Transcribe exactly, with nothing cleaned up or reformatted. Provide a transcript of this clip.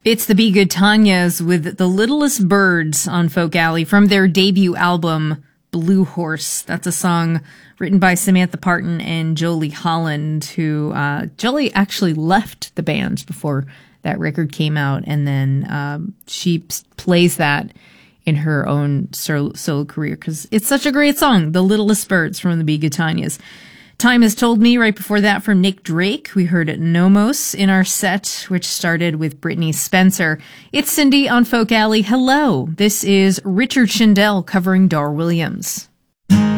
It's the Be Good Tanyas with The Littlest Birds on Folk Alley from their debut album, Blue Horse. That's a song written by Samantha Parton and Jolie Holland, who, uh, Jolie actually left the band before that record came out, and then um, she plays that in her own solo, solo career because it's such a great song, The Littlest Birds from the Be Good Tanyas. Time Has Told Me right before that from Nick Drake. We heard Nomos in our set, which started with Brittany Spencer. It's Cindy on Folk Alley. Hello, this is Richard Shindell covering Dar Williams.